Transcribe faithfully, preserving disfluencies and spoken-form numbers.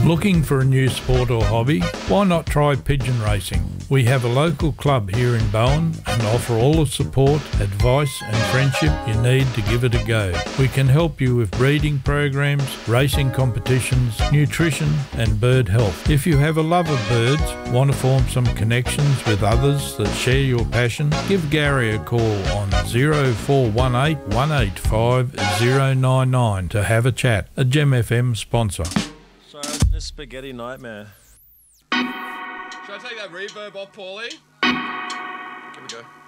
Looking for a new sport or hobby? Why not try pigeon racing? We have a local club here in Bowen and offer all the support, advice and friendship you need to give it a go. We can help you with breeding programs, racing competitions, nutrition and bird health. If you have a love of birds, want to form some connections with others that share your passion, give Gary a call on zero four one eight, one eight five, zero nine nine to have a chat. A Gem F M sponsor. Sorry, I was in a spaghetti nightmare. Should I take that reverb off, Paulie? Here we go.